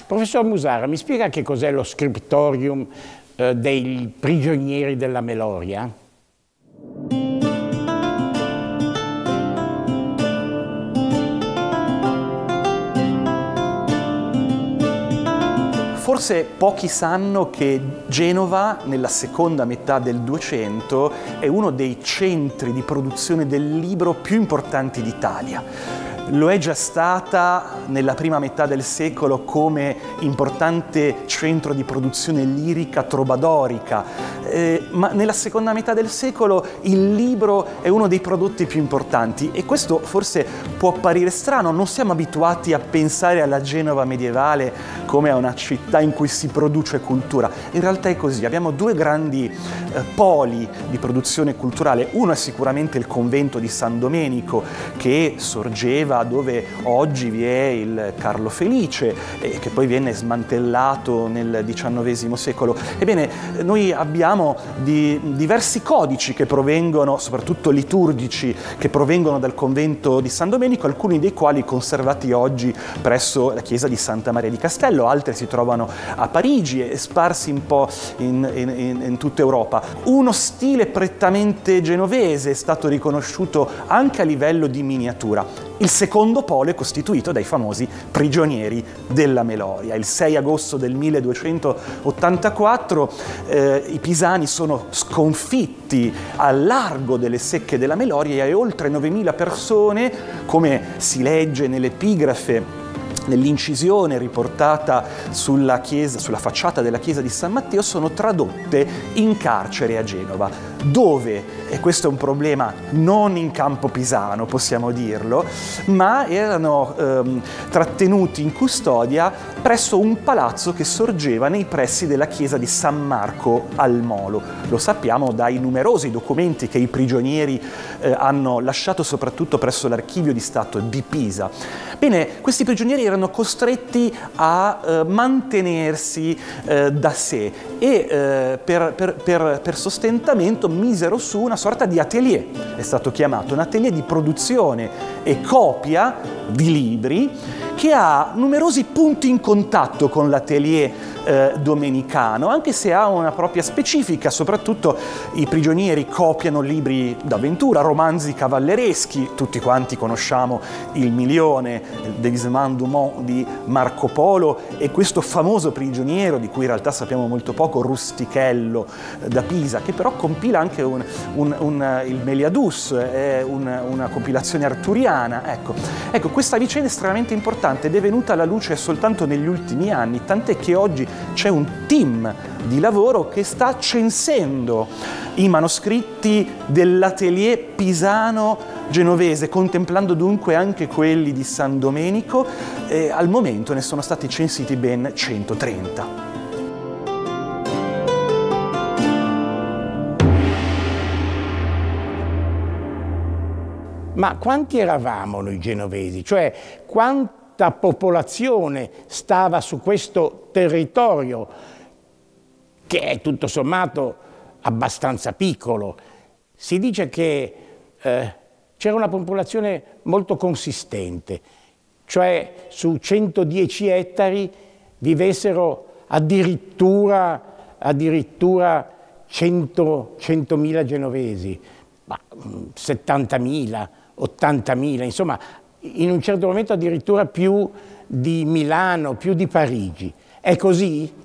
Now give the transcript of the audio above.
Professor Musara, mi spiega che cos'è lo scriptorium dei prigionieri della Meloria? Forse pochi sanno che Genova, nella seconda metà del 200, è uno dei centri di produzione del libro più importanti d'Italia. Lo è già stata nella prima metà del secolo come importante centro di produzione lirica trobadorica, ma nella seconda metà del secolo il libro è uno dei prodotti più importanti e questo forse può apparire strano, non siamo abituati a pensare alla Genova medievale come a una città in cui si produce cultura. In realtà è così, abbiamo due grandi poli di produzione culturale, uno è sicuramente il convento di San Domenico che sorgeva dove oggi vi è il Carlo Felice, che poi viene smantellato nel XIX secolo. Ebbene, noi abbiamo diversi codici che provengono, soprattutto liturgici, che provengono dal convento di San Domenico, alcuni dei quali conservati oggi presso la chiesa di Santa Maria di Castello, altri si trovano a Parigi e sparsi un po' in tutta Europa. Uno stile prettamente genovese è stato riconosciuto anche a livello di miniatura. Il secondo polo è costituito dai famosi prigionieri della Meloria. Il 6 agosto del 1284 i pisani sono sconfitti al largo delle secche della Meloria e oltre 9.000 persone, come si legge nell'epigrafe, nell'incisione riportata sulla facciata della chiesa di San Matteo, sono tradotte in carcere a Genova, dove, e questo è un problema non in campo pisano, possiamo dirlo, ma erano trattenuti in custodia presso un palazzo che sorgeva nei pressi della chiesa di San Marco al Molo. Lo sappiamo dai numerosi documenti che i prigionieri hanno lasciato soprattutto presso l'Archivio di Stato di Pisa. Bene, questi prigionieri erano costretti a mantenersi da sé e per sostentamento misero su una sorta di atelier, è stato chiamato, un atelier di produzione e copia di libri che ha numerosi punti in contatto con l'atelier domenicano, anche se ha una propria specifica. Soprattutto i prigionieri copiano libri d'avventura, romanzi cavallereschi, tutti quanti conosciamo Il Milione, il Déguisement du Monde di Marco Polo, e questo famoso prigioniero di cui in realtà sappiamo molto poco, Rustichello da Pisa, che però compila anche il Meliadus, una compilazione arturiana. Ecco, questa vicenda è estremamente importante ed è venuta alla luce soltanto negli ultimi anni, tant'è che oggi c'è un team di lavoro che sta censendo i manoscritti dell'atelier pisano genovese, contemplando dunque anche quelli di San Domenico. Al momento ne sono stati censiti ben 130. Ma quanti eravamo noi genovesi? Cioè, quanta popolazione stava su questo territorio, che è tutto sommato abbastanza piccolo? Si dice che c'era una popolazione molto consistente, cioè su 110 ettari vivessero addirittura 100.000 genovesi, 70.000, 80.000, insomma, in un certo momento addirittura più di Milano, più di Parigi. È così?